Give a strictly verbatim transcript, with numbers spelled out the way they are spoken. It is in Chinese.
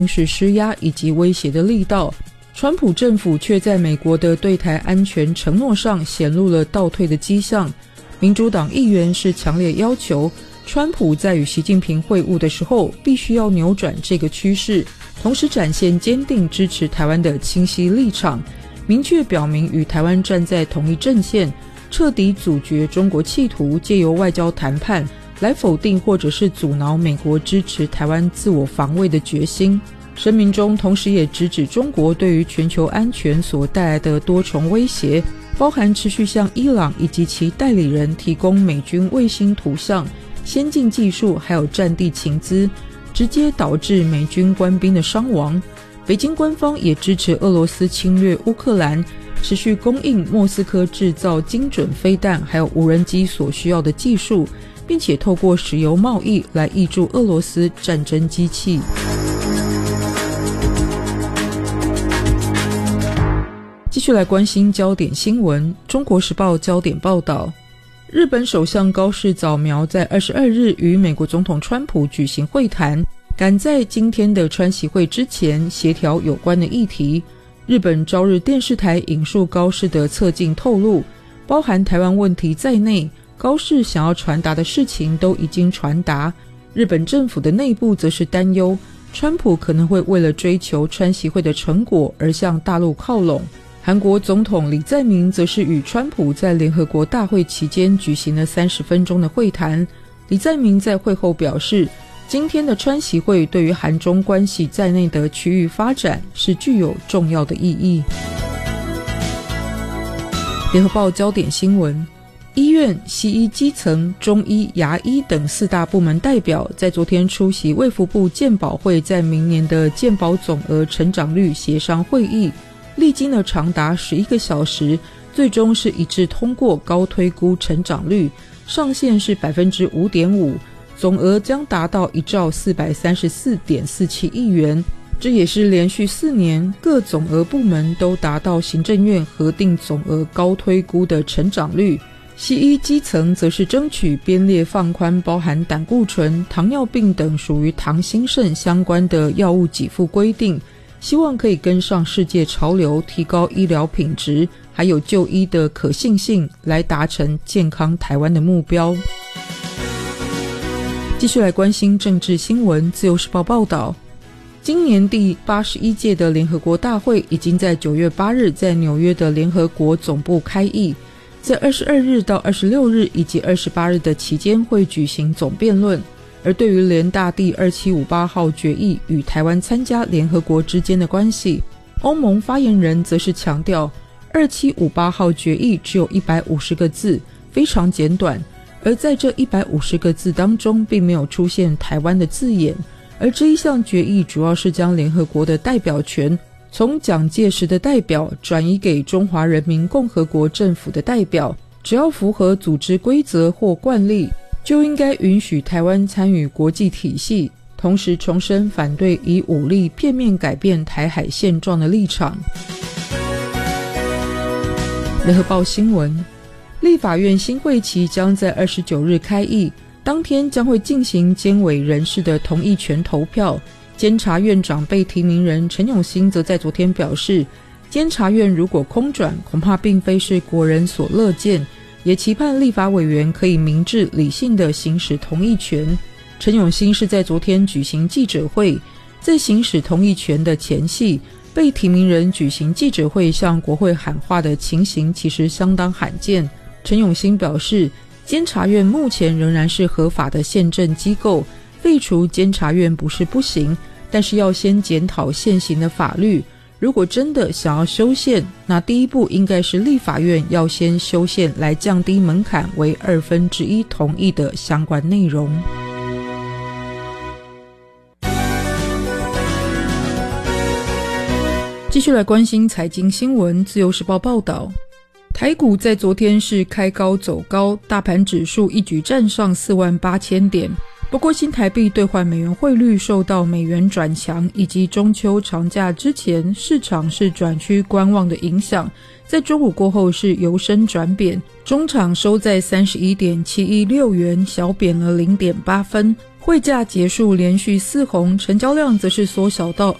是施压以及威胁的力道，川普政府却在美国的对台安全承诺上显露了倒退的迹象。民主党议员是强烈要求川普在与习近平会晤的时候必须要扭转这个趋势，同时展现坚定支持台湾的清晰立场，明确表明与台湾站在同一阵线，彻底阻绝中国企图借由外交谈判来否定或者是阻挠美国支持台湾自我防卫的决心。声明中同时也直指中国对于全球安全所带来的多重威胁，包含持续向伊朗以及其代理人提供美军卫星图像、先进技术还有战地情资，直接导致美军官兵的伤亡。北京官方也支持俄罗斯侵略乌克兰，持续供应莫斯科制造精准飞弹还有无人机所需要的技术，并且透过石油贸易来挹注俄罗斯战争机器。继续来关心焦点新闻，中国时报焦点报道，日本首相高市早苗在二十二日与美国总统川普举行会谈，赶在今天的川习会之前协调有关的议题。日本朝日电视台引述高市的侧近透露，包含台湾问题在内，高市想要传达的事情都已经传达。日本政府的内部则是担忧川普可能会为了追求川习会的成果而向大陆靠拢。韩国总统李在明则是与川普在联合国大会期间举行了三十分钟的会谈。李在明在会后表示，今天的川习会对于韩中关系在内的区域发展是具有重要的意义。联合报焦点新闻，医院、西医基层、中医、牙医等四大部门代表在昨天出席卫福部健保会在明年的健保总额成长率协商会议，历经了长达十一个小时，最终是一致通过高推估成长率，上限是 百分之五点五， 总额将达到一兆四百三十四点四七亿元。这也是连续四年各总额部门都达到行政院核定总额高推估的成长率。西医基层则是争取编列放宽包含胆固醇、糖尿病等属于糖新肾相关的药物给付规定，希望可以跟上世界潮流，提高医疗品质还有就医的可信性，来达成健康台湾的目标。继续来关心政治新闻，自由时报报道，今年第八十一届的联合国大会已经在九月八日在纽约的联合国总部开议，在二十二日到二十六日以及二十八日的期间会举行总辩论。而对于联大第二七五八号决议与台湾参加联合国之间的关系，欧盟发言人则是强调二七五八号决议只有一百五十个字，非常简短，而在这一百五十个字当中并没有出现台湾的字眼，而这一项决议主要是将联合国的代表权从蒋介石的代表转移给中华人民共和国政府的代表，只要符合组织规则或惯例，就应该允许台湾参与国际体系，同时重申反对以武力片面改变台海现状的立场。联合报新闻，立法院新会期将在二十九日开议，当天将会进行监委人事的同意权投票。监察院长被提名人陈永兴则在昨天表示，监察院如果空转，恐怕并非是国人所乐见，也期盼立法委员可以明智理性地行使同意权。陈永兴是在昨天举行记者会，在行使同意权的前夕，被提名人举行记者会向国会喊话的情形其实相当罕见。陈永兴表示，监察院目前仍然是合法的宪政机构，废除监察院不是不行，但是要先检讨现行的法律。如果真的想要修宪，那第一步应该是立法院要先修宪，来降低门槛为二分之一同意的相关内容。继续来关心财经新闻，自由时报报道，台股在昨天是开高走高，大盘指数一举站上四万八千点。不过新台币兑换美元汇率受到美元转强以及中秋长假之前市场是转趋观望的影响，在中午过后是由升转贬，中场收在 三十一点七一六元，小贬了 零点八分， 汇价结束连续四红，成交量则是缩小到